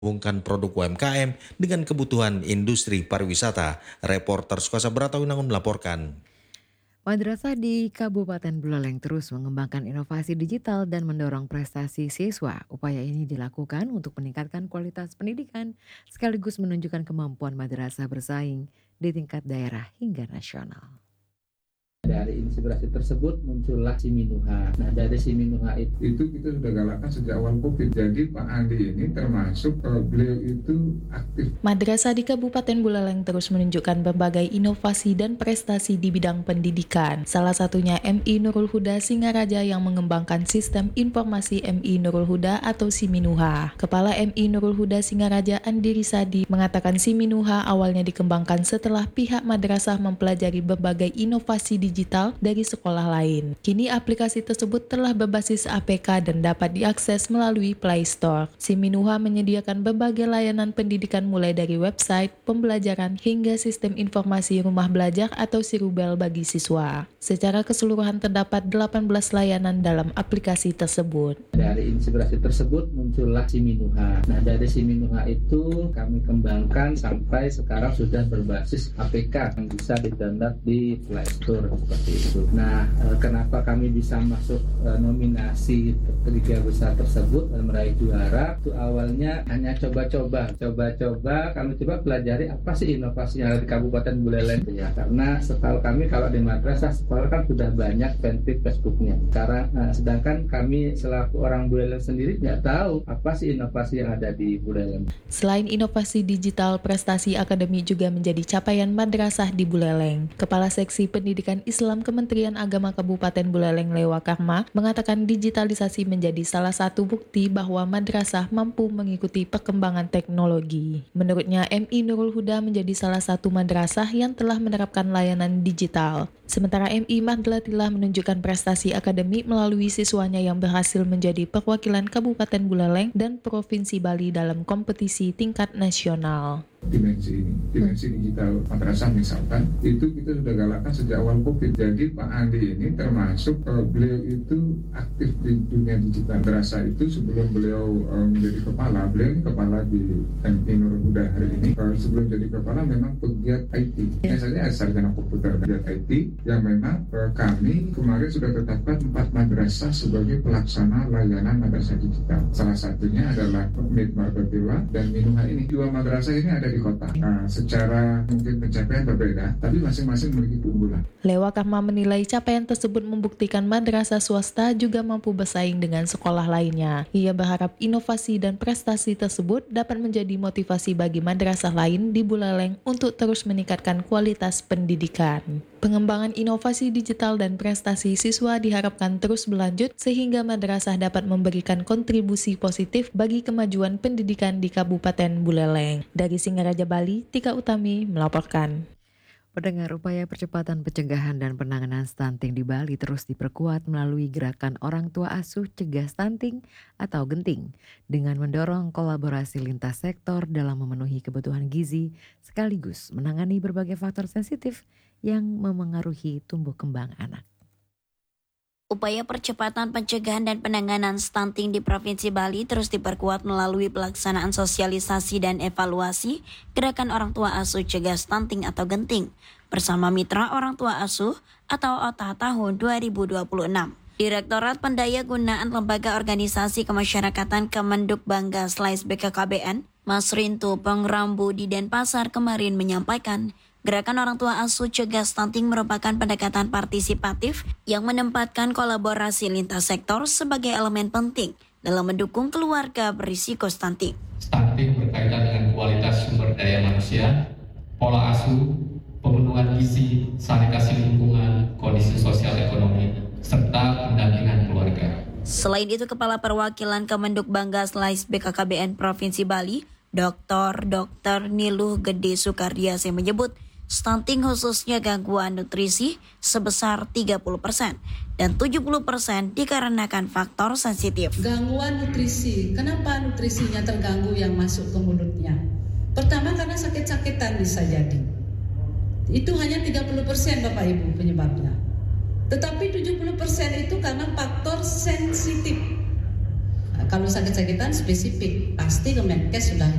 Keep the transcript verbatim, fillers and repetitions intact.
menghubungkan produk U M K M dengan kebutuhan industri pariwisata. Reporter Sukasa Bratawinangun melaporkan. Madrasah di Kabupaten Buleleng terus mengembangkan inovasi digital dan mendorong prestasi siswa. Upaya ini dilakukan untuk meningkatkan kualitas pendidikan sekaligus menunjukkan kemampuan madrasah bersaing di tingkat daerah hingga nasional. Dari inspirasi tersebut muncullah Siminuha. Nah dari Siminuha itu, itu kita sudah galakan sejak awal Covid. Jadi Pak Andi ini termasuk uh, beliau itu aktif. Madrasah di Kabupaten Buleleng terus menunjukkan berbagai inovasi dan prestasi di bidang pendidikan. Salah satunya M I Nurul Huda Singaraja yang mengembangkan sistem informasi M I Nurul Huda atau Siminuha. Kepala M I Nurul Huda Singaraja Andi Risadi mengatakan Siminuha awalnya dikembangkan setelah pihak madrasah mempelajari berbagai inovasi di digital dari sekolah lain. Kini aplikasi tersebut telah berbasis A P K dan dapat diakses melalui Play Store. Siminuha menyediakan berbagai layanan pendidikan mulai dari website, pembelajaran, hingga sistem informasi rumah belajar atau Sirubel bagi siswa. Secara keseluruhan terdapat delapan belas layanan dalam aplikasi tersebut. Dari inspirasi tersebut muncullah Siminuha. Nah dari Siminuha itu kami kembangkan sampai sekarang sudah berbasis A P K yang bisa di-download di Play Store. Seperti itu. Nah, e, kenapa kami bisa masuk e, nominasi tiga besar tersebut dan meraih juara? Itu awalnya hanya coba-coba, coba-coba kami coba pelajari apa sih inovasi yang ada di Kabupaten Buleleng ya. Karena setahu kami kalau di madrasah sekolah kan sudah banyak fanpage Facebooknya. Sekarang, nah, sedangkan kami selaku orang Buleleng sendiri nggak tahu apa sih inovasi yang ada di Buleleng. Selain inovasi digital, prestasi akademi juga menjadi capaian madrasah di Buleleng. Kepala Seksi Pendidikan Islam Kementerian Agama Kabupaten Buleleng Lewa Karma mengatakan digitalisasi menjadi salah satu bukti bahwa madrasah mampu mengikuti perkembangan teknologi. Menurutnya M I Nurul Huda menjadi salah satu madrasah yang telah menerapkan layanan digital. Sementara M I Mahdlatillah menunjukkan prestasi akademik melalui siswanya yang berhasil menjadi perwakilan Kabupaten Buleleng dan Provinsi Bali dalam kompetisi tingkat nasional. Dimensi ini, dimensi digital madrasah misalkan, itu kita sudah galakan sejak awal Covid. Jadi Pak Andi ini termasuk uh, beliau itu aktif di dunia digital madrasah itu sebelum beliau um, menjadi kepala. Beliau ini kepala di M I Nurul Huda hari ini. Uh, sebelum jadi kepala memang pegiat I T. Biasanya sarjana komputer, pegiat I T yang memang uh, kami kemarin sudah tetapkan empat madrasah sebagai pelaksana layanan madrasah digital. Salah satunya adalah Mid Marbatillah dan Minuha ini. Dua madrasah ini ada di kota. Nah, secara mungkin pencapaian berbeda, tapi masing-masing memiliki keunggulan. Lewa Karma menilai capaian tersebut membuktikan madrasah swasta juga mampu bersaing dengan sekolah lainnya. Ia berharap inovasi dan prestasi tersebut dapat menjadi motivasi bagi madrasah lain di Buleleng untuk terus meningkatkan kualitas pendidikan. Pengembangan inovasi digital dan prestasi siswa diharapkan terus berlanjut sehingga madrasah dapat memberikan kontribusi positif bagi kemajuan pendidikan di Kabupaten Buleleng. Dari Singaraja, Bali, Tika Utami melaporkan. Pendengar, upaya percepatan pencegahan dan penanganan stunting di Bali terus diperkuat melalui gerakan Orang Tua Asuh Cegah Stunting atau Genting dengan mendorong kolaborasi lintas sektor dalam memenuhi kebutuhan gizi sekaligus menangani berbagai faktor sensitif yang memengaruhi tumbuh kembang anak. Upaya percepatan pencegahan dan penanganan stunting di Provinsi Bali terus diperkuat melalui pelaksanaan sosialisasi dan evaluasi gerakan Orang Tua Asuh Cegah Stunting atau Genting bersama Mitra Orang Tua Asuh atau O T A tahun dua ribu dua puluh enam. Direktorat Pendayagunaan Lembaga Organisasi Kemasyarakatan Kemenduk Bangga Slice B K K B N, Mas Rintu Pengrambu di Denpasar kemarin menyampaikan, Gerakan Orang Tua Asuh Cegah Stunting merupakan pendekatan partisipatif yang menempatkan kolaborasi lintas sektor sebagai elemen penting dalam mendukung keluarga berisiko stunting. Stunting berkaitan dengan kualitas sumber daya manusia, pola asuh, pemenuhan gizi, sanitasi lingkungan, kondisi sosial ekonomi, serta pendampingan keluarga. Selain itu, Kepala Perwakilan Kemenduk Bangga Slice B K K B N Provinsi Bali, Doktor Dokter Niluh Gede Sukardiase menyebut, stunting khususnya gangguan nutrisi sebesar tiga puluh persen dan tujuh puluh persen dikarenakan faktor sensitif. Gangguan nutrisi, kenapa nutrisinya terganggu yang masuk ke mulutnya? Pertama karena sakit-sakitan bisa jadi. Itu hanya tiga puluh persen Bapak Ibu penyebabnya. Tetapi tujuh puluh persen itu karena faktor sensitif. kalau sakit-sakitan spesifik pasti Kemenkes sudah